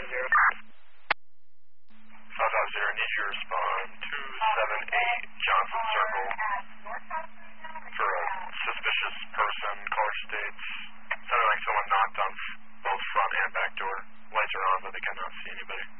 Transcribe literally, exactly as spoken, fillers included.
zero. five five zero, need you to respond two seven eight Johnson Circle for a suspicious person. Caller states sounded like someone knocked on both front and back door. Lights are on, but they cannot see anybody.